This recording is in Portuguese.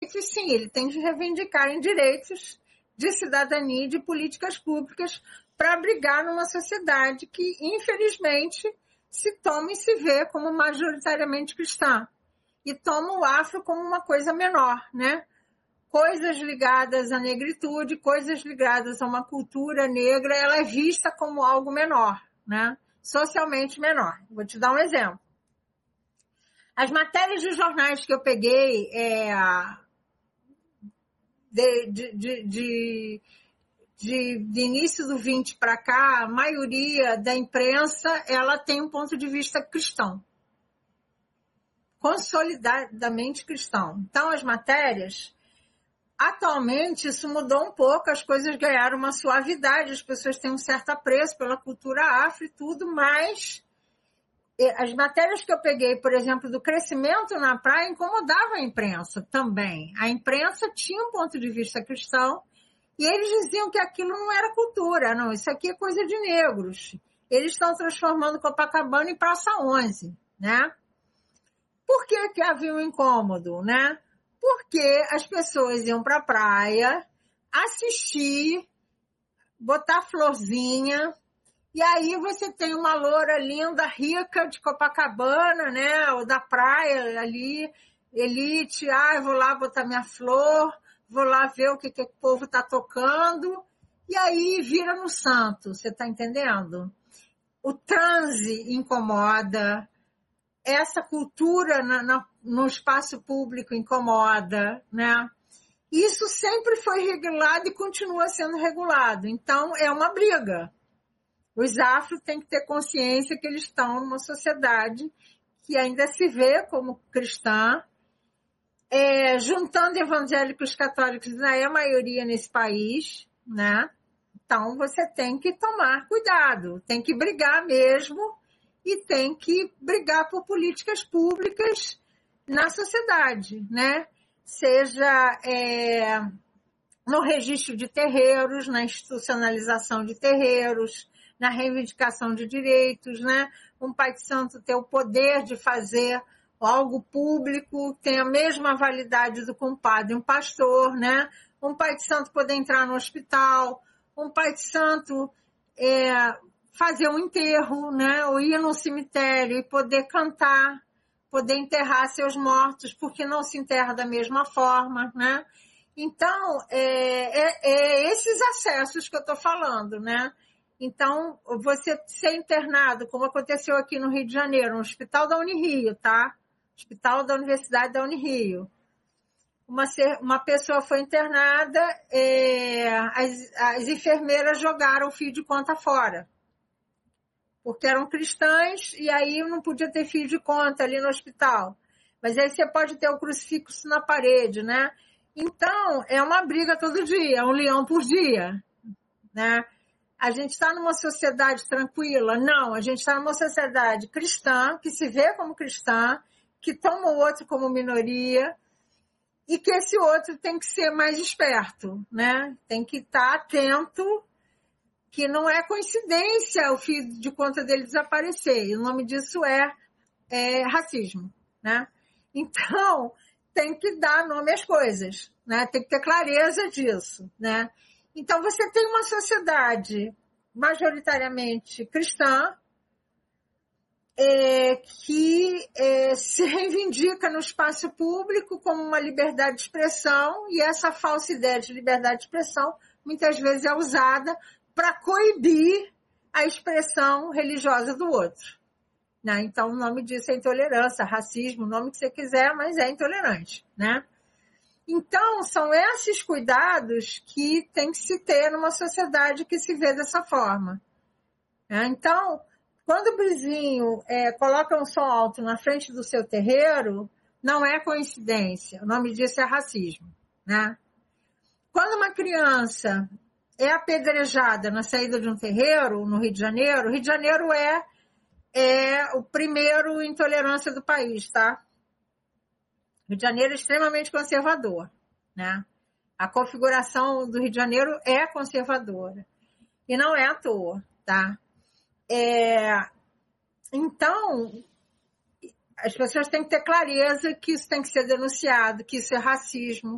direitos, sim, ele tem que reivindicar em direitos de cidadania e de políticas públicas para abrigar numa sociedade que, infelizmente, se toma e se vê como majoritariamente cristã. E toma o afro como uma coisa menor, né? Coisas ligadas à negritude, coisas ligadas a uma cultura negra, ela é vista como algo menor, né? Socialmente menor. Vou te dar um exemplo. As matérias de jornais que eu peguei de início do 20 para cá, a maioria da imprensa ela tem um ponto de vista cristão. Consolidadamente cristão. Então, as matérias, atualmente, isso mudou um pouco, as coisas ganharam uma suavidade, as pessoas têm um certo apreço pela cultura afro e tudo, mas as matérias que eu peguei, por exemplo, do crescimento na praia, incomodava a imprensa também. A imprensa tinha um ponto de vista cristão e eles diziam que aquilo não era cultura, não, isso aqui é coisa de negros. Eles estão transformando Copacabana em Praça 11, né? Por que havia um incômodo, né? Porque as pessoas iam para a praia, assistir, botar florzinha, e aí você tem uma loura linda, rica de Copacabana, né? Ou da praia ali, elite, eu vou lá botar minha flor, vou lá ver o que o povo está tocando, e aí vira no santo, você está entendendo? O transe incomoda, essa cultura no espaço público incomoda, né? Isso sempre foi regulado e continua sendo regulado. Então, é uma briga. Os afros têm que ter consciência que eles estão numa sociedade que ainda se vê como cristã, juntando evangélicos católicos, não é a maioria nesse país, né? Então, você tem que tomar cuidado, tem que brigar mesmo, e tem que brigar por políticas públicas na sociedade, né? Seja no registro de terreiros, na institucionalização de terreiros, na reivindicação de direitos, né? Um pai de santo ter o poder de fazer algo público, tem a mesma validade do compadre, um pastor, né? Um pai de santo poder entrar no hospital, um pai de santo fazer um enterro, né? Ou ir no cemitério e poder cantar, poder enterrar seus mortos, porque não se enterra da mesma forma, né? Então, esses acessos que eu estou falando, né? Então, você ser internado, como aconteceu aqui no Rio de Janeiro, no Hospital da Unirio, tá? Hospital da Universidade da Unirio. Uma pessoa foi internada, as enfermeiras jogaram o fio de conta fora, porque eram cristãs e aí não podia ter fio de conta ali no hospital. Mas aí você pode ter o crucifixo na parede, né? Então, é uma briga todo dia, é um leão por dia, né? A gente está numa sociedade tranquila? Não, a gente está numa sociedade cristã, que se vê como cristã, que toma o outro como minoria, e que esse outro tem que ser mais esperto, né? Tem que estar atento, que não é coincidência o fio de conta dele desaparecer. E o nome disso é racismo, né? Então, tem que dar nome às coisas, né? Tem que ter clareza disso, né? Então, você tem uma sociedade majoritariamente cristã, que se reivindica no espaço público como uma liberdade de expressão, e essa falsa ideia de liberdade de expressão muitas vezes é usada para coibir a expressão religiosa do outro, né? Então, o nome disso é intolerância, racismo, o nome que você quiser, mas é intolerante, né? Então, são esses cuidados que tem que se ter numa sociedade que se vê dessa forma, né? Então, quando o vizinho coloca um som alto na frente do seu terreiro, não é coincidência. O nome disso é racismo, né? Quando uma criança é apedrejada na saída de um terreiro no Rio de Janeiro, o Rio de Janeiro é o primeiro intolerância do país, tá? O Rio de Janeiro é extremamente conservador, né? A configuração do Rio de Janeiro é conservadora. E não é à toa, tá? Então, as pessoas têm que ter clareza que isso tem que ser denunciado, que isso é racismo,